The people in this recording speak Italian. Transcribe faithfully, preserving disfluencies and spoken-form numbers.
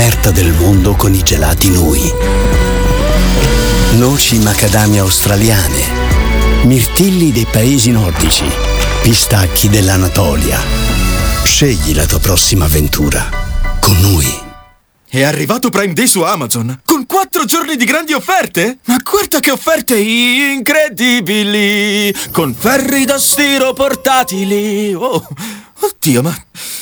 scoperta del mondo con i gelati Nui. Noci macadamia australiane, mirtilli dei paesi nordici, pistacchi dell'Anatolia. Scegli la tua prossima avventura con Nui. È arrivato Prime Day su Amazon, con quattro giorni di grandi offerte? Ma guarda che offerte incredibili! Con ferri da stiro portatili! Oh, oddio, ma